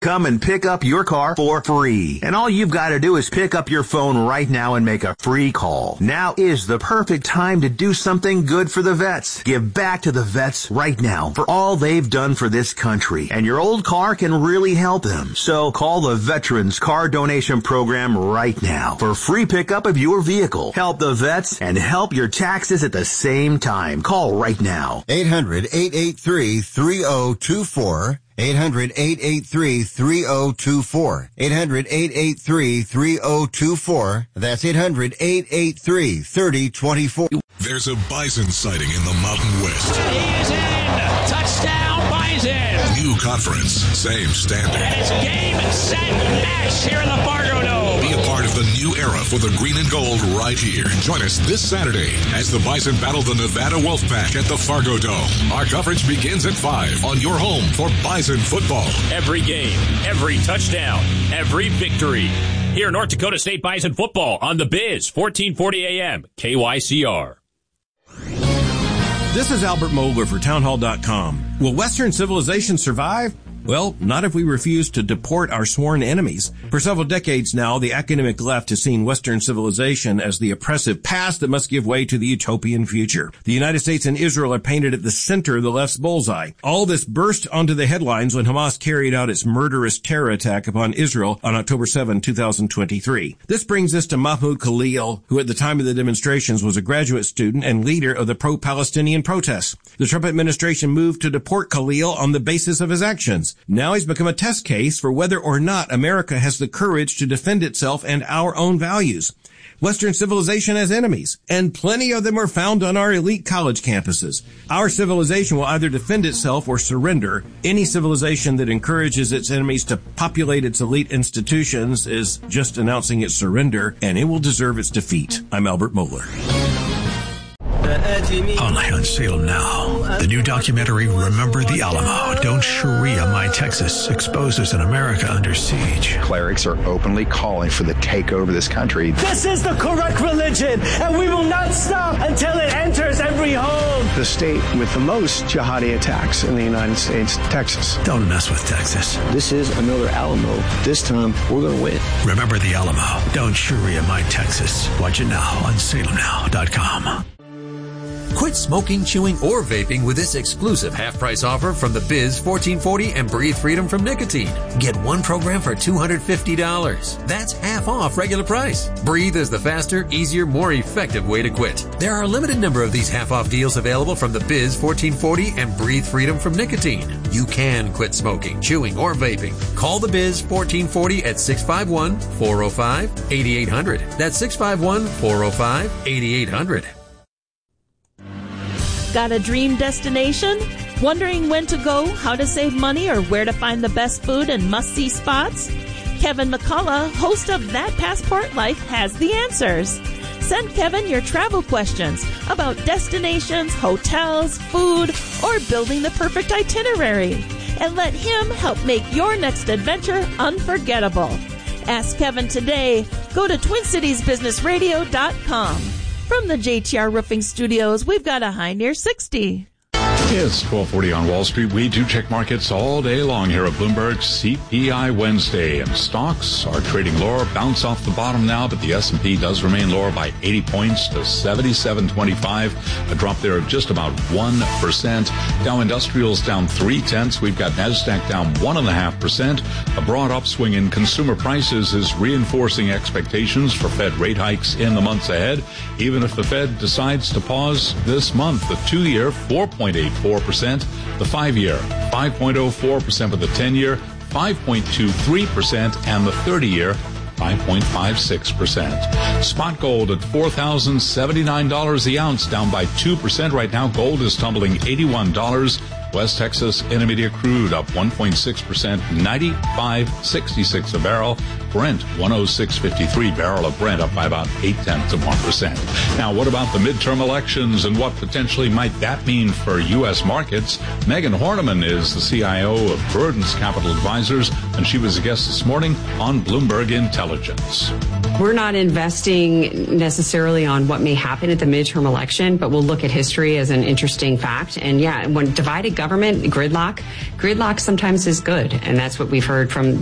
Come and pick up your car for free. And all you've got to do is pick up your phone right now and make a free call. Now is the perfect time to do something good for the vets. Give back to the vets right now for all they've done for this country. And your old car can really help them. So call the Veterans Car Donation Program right now for free pickup of your vehicle. Help the vets and help your taxes at the same time. Call right now. 800-883-3024. 800-883-3024. 800-883-3024. That's 800-883-3024. There's a bison sighting in the Mountain West. He is in! Touchdown, Bison! New conference, same standard. And it's game, set, match here in the Fargo Dome. Be a part of the new era for the green and gold right here. Join us this Saturday as the Bison battle the Nevada Wolfpack at the Fargo Dome. Our coverage begins at 5 on your home for Bison football. Every game, every touchdown, every victory. Here, North Dakota State Bison football on the Biz, 1440 AM, KYCR. This is Albert Mohler for townhall.com. Will Western civilization survive? Well, not if we refuse to deport our sworn enemies. For several decades now, the academic left has seen Western civilization as the oppressive past that must give way to the utopian future. The United States and Israel are painted at the center of the left's bullseye. All this burst onto the headlines when Hamas carried out its murderous terror attack upon Israel on October 7, 2023. This brings us to Mahmoud Khalil, who at the time of the demonstrations was a graduate student and leader of the pro-Palestinian protests. The Trump administration moved to deport Khalil on the basis of his actions. Now he's become a test case for whether or not America has the courage to defend itself and our own values. Western civilization has enemies, and plenty of them are found on our elite college campuses. Our civilization will either defend itself or surrender. Any civilization that encourages its enemies to populate its elite institutions is just announcing its surrender, and it will deserve its defeat. I'm Albert Mohler. Only on Salem Now. The new documentary, Remember the Alamo. Don't Sharia My Texas exposes an America under siege. Clerics are openly calling for the takeover of this country. This is the correct religion, and we will not stop until it enters every home. The state with the most jihadi attacks in the United States, Texas. Don't mess with Texas. This is another Alamo. This time, we're going to win. Remember the Alamo. Don't Sharia My Texas. Watch it now on salemnow.com. Quit smoking, chewing, or vaping with this exclusive half-price offer from the Biz 1440 and Breathe Freedom from Nicotine. Get one program for $250. That's half off regular price. Breathe is the faster, easier, more effective way to quit. There are a limited number of these half-off deals available from the Biz 1440 and Breathe Freedom from Nicotine. You can quit smoking, chewing, or vaping. Call the Biz 1440 at 651-405-8800. That's 651-405-8800. Got a dream destination? Wondering when to go, how to save money, or where to find the best food and must-see spots? Kevin McCullough, host of That Passport Life, has the answers. Send Kevin your travel questions about destinations, hotels, food, or building the perfect itinerary. And let him help make your next adventure unforgettable. Ask Kevin today. Go to TwinCitiesBusinessRadio.com. From the JTR Roofing Studios, we've got a high near 60. It's 1240 on Wall Street. We do check markets all day long here at Bloomberg. CPI Wednesday, and stocks are trading lower. Bounce off the bottom now, but the S&P does remain lower by 80 points to 77.25. A drop there of just about 1%. Dow Industrials down 0.3. We've got NASDAQ down 1.5%. A broad upswing in consumer prices is reinforcing expectations for Fed rate hikes in the months ahead, even if the Fed decides to pause this month. The 2-year, 4.84%. The 5-year, 5.04%, for the 10-year, 5.23%, and the 30-year, 5.56%. Spot gold at $4,079 the ounce, down by 2% right now. Gold is tumbling $81. West Texas Intermediate crude up 1.6%, 95.66 a barrel. Brent 106.53 barrel of Brent, up by about 0.8%. Now, what about the midterm elections and what potentially might that mean for U.S. markets? Megan Horniman is the CIO of Verdence Capital Advisors, and she was a guest this morning on Bloomberg Intelligence. We're not investing necessarily on what may happen at the midterm election, but we'll look at history as an interesting fact. And yeah, when divided government, gridlock sometimes is good. And that's what we've heard from